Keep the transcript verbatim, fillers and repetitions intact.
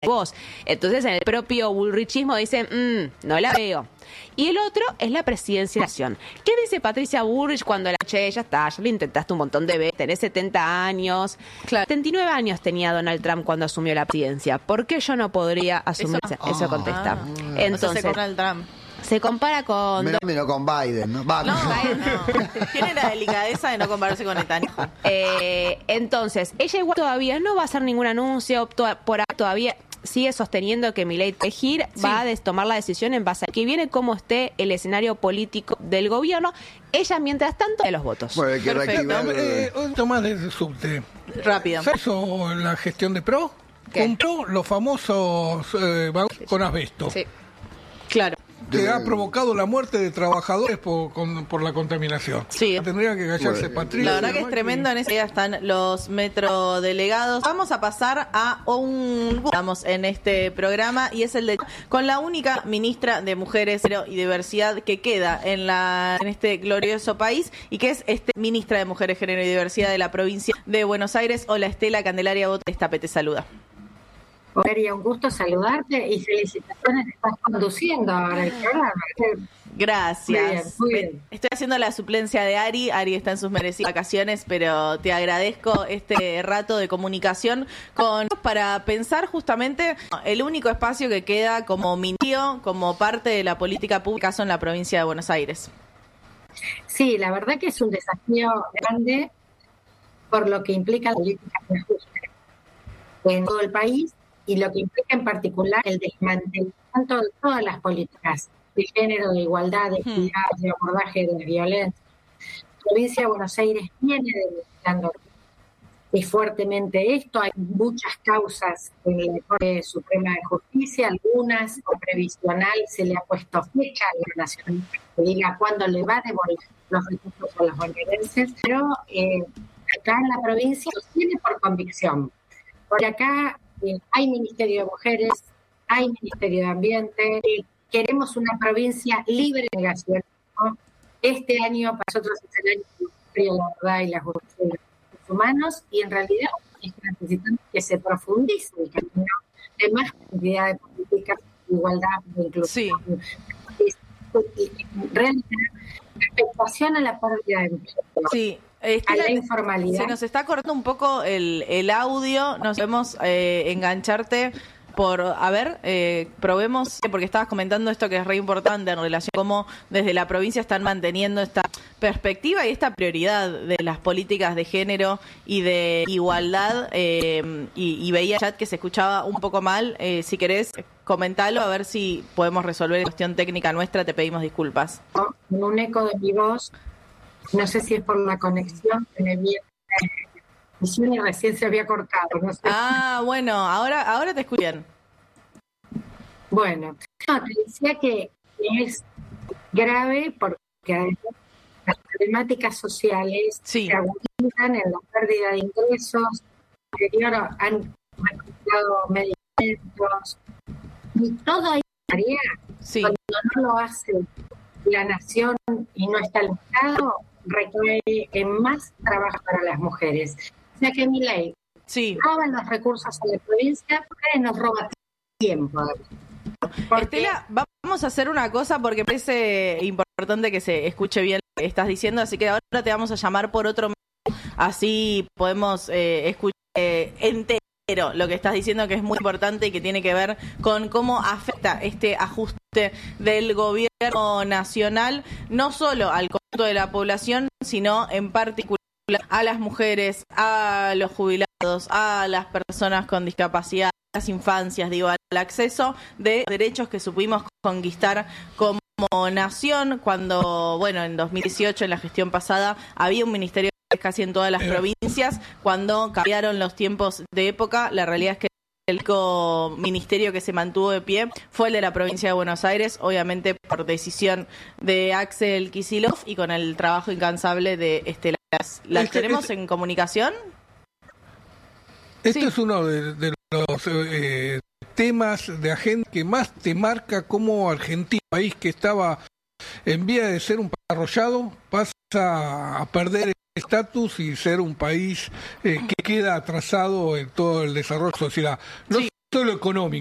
vos. Entonces en el propio bullrichismo dicen, mmm, no la veo. Y el otro es la presidencia de la nación. ¿Qué dice Patricia Bullrich cuando la che, ya está, ya lo intentaste un montón de veces, tenés setenta años? Claro. setenta y nueve años tenía Donald Trump cuando asumió la presidencia. ¿Por qué yo no podría asumir? Eso, oh, eso contesta. Ah, Entonces, se Donald Trump. Se compara con... Menos, menos con Biden, ¿no? Va, no, Biden no. Tiene la delicadeza de no compararse con Netanyahu. Eh, entonces, ella igual todavía no va a hacer ningún anuncio, por todavía sigue sosteniendo que Milei Tejir sí. va a tomar la decisión en base a que viene cómo esté el escenario político del gobierno. Ella, mientras tanto, de los votos. Bueno, hay que reactivar... Eh, un tema de subte. Rápido. ¿Sabes eso, la gestión de Pro? ¿Qué? Compró los famosos eh, con asbesto. Sí, claro. Que ha provocado la muerte de trabajadores por, con, por la contaminación. Sí. Tendría que callarse bueno, Patricia. La verdad que es tremendo, en ese día están los metrodelegados. Vamos a pasar a un... Estamos en este programa y es el de... Con la única ministra de Mujeres y Diversidad que queda en la en este glorioso país y que es este ministra de Mujeres, Género y Diversidad de la provincia de Buenos Aires. Hola, Estela Candelaria Botestape te saluda. María, un gusto saludarte y felicitaciones, estás conduciendo ahora el programa. Gracias. Muy bien, muy bien. Estoy haciendo la suplencia de Ari. Ari está en sus merecidas vacaciones, pero te agradezco este rato de comunicación con para pensar justamente el único espacio que queda como ministerio, como parte de la política pública en la provincia de Buenos Aires. Sí, la verdad que es un desafío grande por lo que implica la política de ajuste en todo el país. Y lo que implica en particular el desmantelamiento de todas las políticas de género, de igualdad, de equidad, hmm. de abordaje de violencia. La provincia de Buenos Aires viene denunciando y fuertemente esto. Hay muchas causas en la Corte Suprema de Justicia, algunas con previsional se le ha puesto fecha a la Nación que diga cuándo le va a devolver los recursos a los bonaerenses, pero eh, acá en la provincia lo tiene por convicción. Por acá Eh, hay Ministerio de Mujeres, hay Ministerio de Ambiente, eh, queremos una provincia libre de negacionismo. Este año para nosotros es el año de la verdad y la justicia de los derechos humanos y en realidad es que necesitamos que se profundice el camino de más cantidad de políticas de igualdad, de inclusión. Sí. En realidad, la afectación a la pérdida de empleo. Sí. A la informalidad. Se nos está cortando un poco el, el audio, nos vemos eh, engancharte por, a ver, eh, probemos, porque estabas comentando esto que es re importante en relación a cómo desde la provincia están manteniendo esta perspectiva y esta prioridad de las políticas de género y de igualdad, eh, y, y veía chat que se escuchaba un poco mal, eh, si querés comentalo a ver si podemos resolver la cuestión técnica nuestra, te pedimos disculpas. En un eco de mi voz. No sé si es por la conexión que me viene y recién se había cortado. No sé. Ah, bueno, ahora ahora te escucho bien. Bueno, no, te decía que es grave porque además las problemáticas sociales sí. se agudizan en la pérdida de ingresos, anterior han recuperado medicamentos y todo ahí sí. cuando no lo hace la nación y no está el Estado, recae en más trabajo para las mujeres. O sea que Milei sí. roban los recursos a la provincia, porque nos roba tiempo. Porque... Estela, vamos a hacer una cosa porque parece importante que se escuche bien lo que estás diciendo, así que ahora te vamos a llamar por otro medio, así podemos eh, escuchar eh, entero lo que estás diciendo, que es muy importante y que tiene que ver con cómo afecta este ajuste del gobierno nacional, no solo al conjunto de la población, sino en particular a las mujeres, a los jubilados, a las personas con discapacidad, a las infancias, digo, al acceso de derechos que supimos conquistar como nación cuando, bueno, en dos mil dieciocho, en la gestión pasada, había un ministerio casi en todas las provincias. Cuando cambiaron los tiempos de época, la realidad es que el único ministerio que se mantuvo de pie fue el de la provincia de Buenos Aires, obviamente por decisión de Axel Kicillof y con el trabajo incansable de Estela. ¿La este, tenemos este, en comunicación? Este sí. es uno de, de los eh, temas de agenda que más te marca cómo Argentina, un país que estaba en vía de ser un país desarrollado, pasa a perder estatus y ser un país eh, que queda atrasado en todo el desarrollo de la sociedad. No sí. solo económico.